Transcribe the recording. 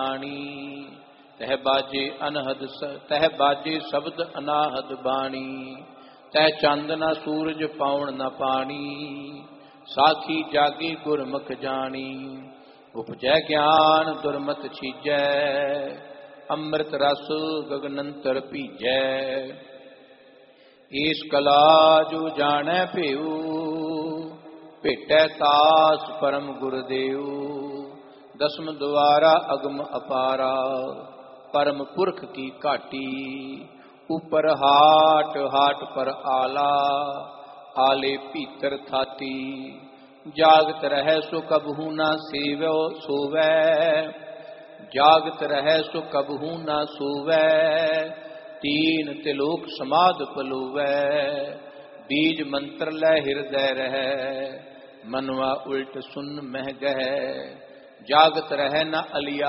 ਤਹਿ ਬਾਜੇ ਸ਼ਬਦ ਅਨਾਹਦ ਬਾਣੀ। ਤੈ ਚੰਦ ਨਾ ਸੂਰਜ ਪਾਉਣ ਨਾ ਪਾਣੀ। ਸਾਖੀ ਜਾਗੀ ਗੁਰਮੁਖ ਜਾਣੀ। ਉਪਜੈ ਗਿਆਨ ਦੁਰਮਤ ਛੀਜੈ। ਅੰਮ੍ਰਿਤ ਰਸ ਗਗਨੰਤਰ ਭੀਜੈ। ਈਸ ਕਲਾ ਜੋ ਜਾਣੈ ਭੇਉ। ਭੇਟੈ ਤਾਸ ਪਰਮ ਗੁਰਦੇਵ। ਦਸਮ ਦੁਆਰਾ ਅਗਮ ਅਪਾਰਾ। ਪਰਮ ਪੁਰਖ ਕੀ ਘਾਟੀ। ਉਪਰ ਹਾਟ ਹਾਟ ਪਰ ਆਲਾ। ਆਲੇ ਭੀਤਰ ਥਾਤੀ। ਜਾਗਤ ਰਹੈ ਸੋ ਕਬਹੂ ਨਾ ਸੇਵਿਓ ਸੋਵੈ। ਜਾਗਤ ਰਹੈ ਸੋ ਕਬਹੂ ਨਾ ਸੋਵੈ। ਤੀਨ ਤਿਲੋਕ ਸਮਾਧ ਪਲੋਵੈ। ਬੀਜ ਮੰਤਰ ਲੈ ਹਿਰਦੈ ਰਹੈ। ਮਨਵਾ ਉਲਟ ਸੁਨ ਮਹਿ ਗਹਿ। ਜਾਗਤ ਰਹਿ ਨ ਅਲਿਆ